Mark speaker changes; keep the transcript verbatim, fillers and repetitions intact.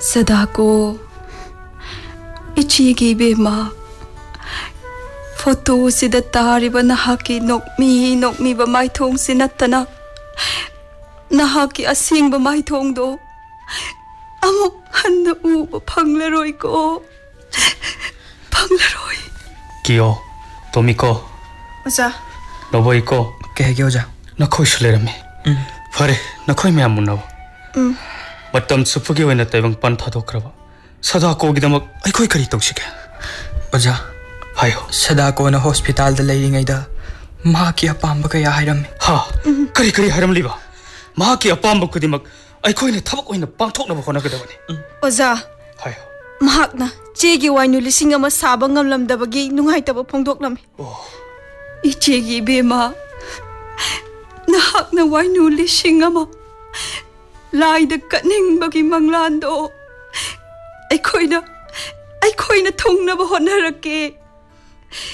Speaker 1: Sadako ichigi bema photo sida tariba nahaki nokmi nokmi ba mai thong sinatana nahaki asing ba mai thong do amuk hanna u ba phanglaroi ko phanglaroi
Speaker 2: kiyo tomiko
Speaker 1: oja
Speaker 2: noboi ko
Speaker 3: ke ge oja
Speaker 2: nakhoi sulerame fare nakhoi me amunna
Speaker 1: um
Speaker 2: matam supugi wena taibang pan thadokraba Sadako gidamak aikoi kari tongsige
Speaker 3: oja
Speaker 2: hayo
Speaker 3: Sadako na hospital da leiringaida ma ki apamba ka ya hairam
Speaker 2: ha kari kari hairam liba ma ki apamba kudimak aikoi na thabak oina pangthok na bkhona gadabani
Speaker 1: oja
Speaker 2: hayo
Speaker 1: mahakna chegi wainu lising ama saba ngamlam dabagi nungai taba phongdoklami
Speaker 2: oh
Speaker 1: ichegi bema nahakna wainu lising ama laida kaning bagi manglando Aikoina, aikoina thong na ba honarake.